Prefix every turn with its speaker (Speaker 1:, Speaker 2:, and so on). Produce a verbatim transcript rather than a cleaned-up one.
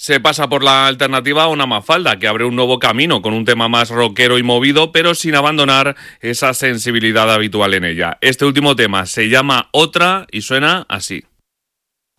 Speaker 1: se pasa por la alternativa a una Mafalda, que abre un nuevo camino con un tema más rockero y movido, pero sin abandonar esa sensibilidad habitual en ella. Este último tema se llama Otra y suena así.